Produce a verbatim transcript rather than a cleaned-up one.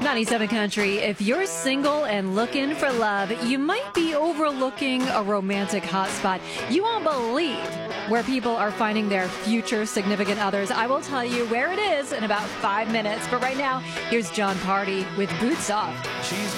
ninety-seven Country. If you're single and looking for love, you might be overlooking a romantic hotspot. You won't believe where people are finding their future significant others. I will tell you where it is in about five minutes. But right now, here's John Party with Boots Off. She's